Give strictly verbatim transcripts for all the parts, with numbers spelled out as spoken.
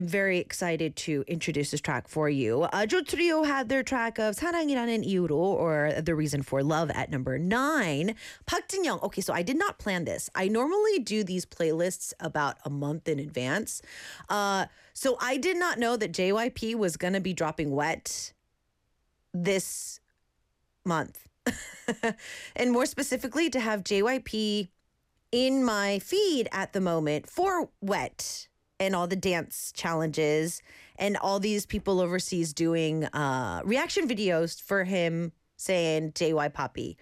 very excited to introduce this track for you. Uh, Jo Trio had their track of 사랑이라는 이유로, or The Reason for Love, at number nine. Park Jin-young. Okay, so I did not plan this. I normally do these playlists about a month in advance. Uh, so I did not know that J Y P was going to be dropping Wet this month. And more specifically, to have J Y P in my feed at the moment for Wet and all the dance challenges and all these people overseas doing uh, reaction videos for him saying J Y Poppy.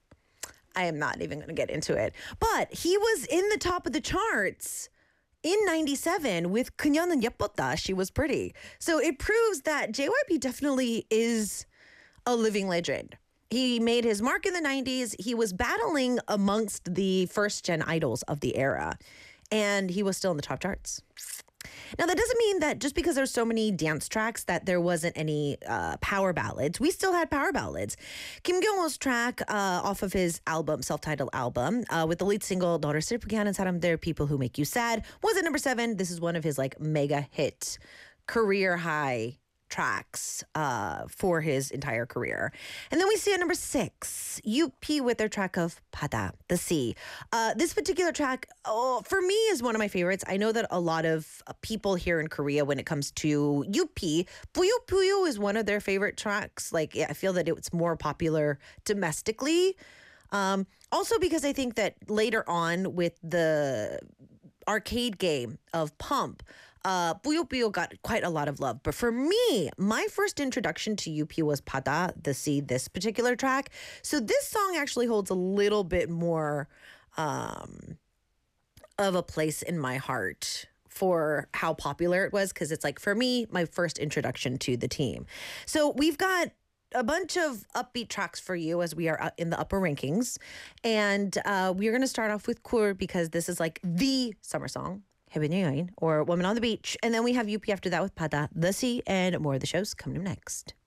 I am not even going to get into it. But he was in the top of the charts in ninety-seven with 그녀는 예뻤다. She was pretty. So it proves that J Y P definitely is a living legend. He made his mark in the nineties. He was battling amongst the first gen idols of the era, and he was still in the top charts. Now, that doesn't mean that just because there's so many dance tracks that there wasn't any uh, power ballads. We still had power ballads. Kim Kyung-ho's track uh, off of his album, self-titled album, uh, with the lead single 너를 슬프게 하는 사람들, People Who Make You Sad, was at number seven. This is one of his like mega hit, career high tracks uh, for his entire career. And then we see at number six, U P with their track of 바다, the sea. Uh, this particular track, oh, for me, is one of my favorites. I know that a lot of uh, people here in Korea, when it comes to U P, Puyo Puyo is one of their favorite tracks. Like, I feel that it's more popular domestically. Um, also because I think that later on with the arcade game of Pump, uh, Puyo Puyo got quite a lot of love. But for me, my first introduction to U P was 바다, the sea, this particular track. So this song actually holds a little bit more um, of a place in my heart for how popular it was, because it's like, for me, my first introduction to the team. So we've got a bunch of upbeat tracks for you as we are in the upper rankings. And uh, we're going to start off with Kur, because this is like the summer song, 해변 여인, or Woman on the Beach. And then we have U P after that with 바다, the sea, and more of the shows coming up next.